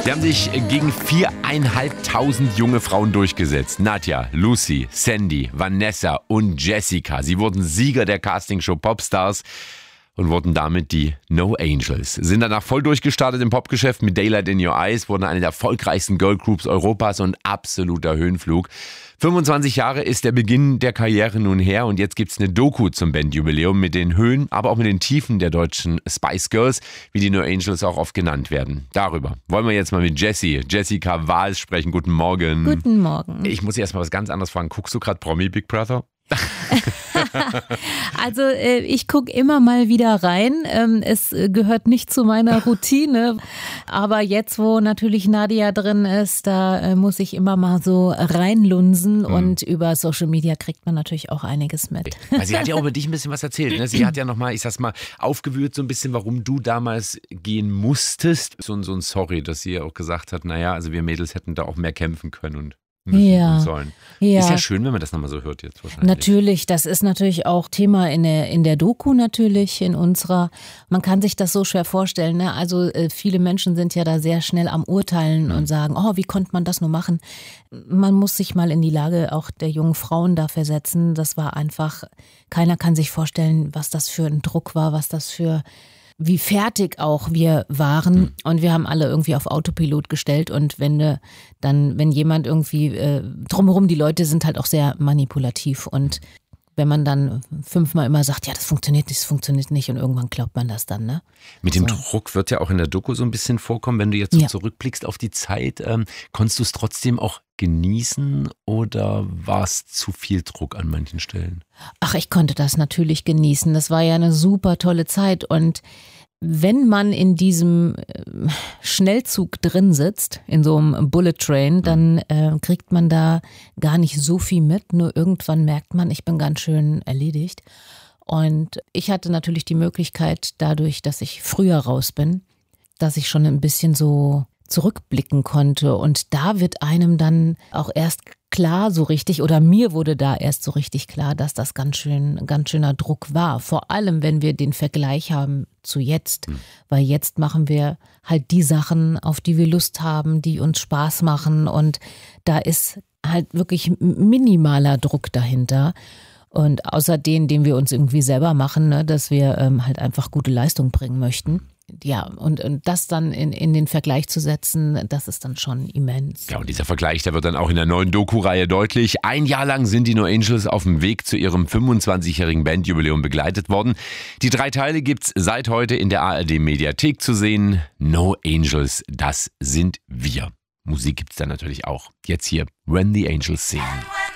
Sie haben sich gegen 4.500 junge Frauen durchgesetzt. Nadja, Lucy, Sandy, Vanessa und Jessica. Sie wurden Sieger der Castingshow Popstars und wurden damit die No Angels. Sind danach voll durchgestartet im Popgeschäft mit Daylight in Your Eyes, wurden eine der erfolgreichsten Girlgroups Europas und absoluter Höhenflug. 25 Jahre ist der Beginn der Karriere nun her und jetzt gibt's eine Doku zum Bandjubiläum mit den Höhen, aber auch mit den Tiefen der deutschen Spice Girls, wie die No Angels auch oft genannt werden. Darüber wollen wir jetzt mal mit Jessica Wahls sprechen. Guten Morgen. Guten Morgen. Ich muss erst mal was ganz anderes fragen. Guckst du gerade Promi Big Brother? Also ich gucke immer mal wieder rein. Es gehört nicht zu meiner Routine. Aber jetzt, wo natürlich Nadja drin ist, da muss ich immer mal so reinlunsen. Und über Social Media kriegt man natürlich auch einiges mit. Weil sie hat ja auch über dich ein bisschen was erzählt. Ne? Sie hat ja nochmal, ich sag's mal, aufgewühlt so ein bisschen, warum du damals gehen musstest. So ein Sorry, dass sie ja auch gesagt hat, naja, also wir Mädels hätten da auch mehr kämpfen können und sollen. Ja. Ist ja schön, wenn man das nochmal so hört jetzt wahrscheinlich. Natürlich, das ist natürlich auch Thema in der Doku natürlich, in unserer. Man kann sich das so schwer vorstellen. Ne? Also viele Menschen sind ja da sehr schnell am Urteilen und sagen, oh, wie konnte man das nur machen? Man muss sich mal in die Lage auch der jungen Frauen da versetzen. Das war einfach, keiner kann sich vorstellen, was das für ein Druck war, wie fertig auch wir waren und wir haben alle irgendwie auf Autopilot gestellt und wenn jemand irgendwie drumherum, die Leute sind halt auch sehr manipulativ und wenn man dann 5-mal immer sagt, ja, das funktioniert nicht und irgendwann glaubt man das dann, ne? Mit dem Druck wird ja auch in der Doku so ein bisschen vorkommen, wenn du jetzt so zurückblickst auf die Zeit, konntest du es trotzdem auch genießen oder war es zu viel Druck an manchen Stellen? Ach, ich konnte das natürlich genießen. Das war ja eine super tolle Zeit und wenn man in diesem Schnellzug drin sitzt, in so einem Bullet Train, dann kriegt man da gar nicht so viel mit. Nur irgendwann merkt man, ich bin ganz schön erledigt. Und ich hatte natürlich die Möglichkeit, dadurch, dass ich früher raus bin, dass ich schon ein bisschen so zurückblicken konnte. Und da wird einem dann auch erst klar so richtig, oder mir wurde da erst so richtig klar, dass das ganz schöner Druck war. Vor allem, wenn wir den Vergleich haben zu jetzt. Weil jetzt machen wir halt die Sachen, auf die wir Lust haben, die uns Spaß machen. Und da ist halt wirklich minimaler Druck dahinter. Und außer den wir uns irgendwie selber machen, ne, dass wir halt einfach gute Leistung bringen möchten. Ja, und das dann in den Vergleich zu setzen, das ist dann schon immens. Ja, und dieser Vergleich, der wird dann auch in der neuen Doku-Reihe deutlich. 1 Jahr lang sind die No Angels auf dem Weg zu ihrem 25-jährigen Bandjubiläum begleitet worden. Die 3 Teile gibt's seit heute in der ARD-Mediathek zu sehen. No Angels, das sind wir. Musik gibt's dann natürlich auch. Jetzt hier, When the Angels Sing.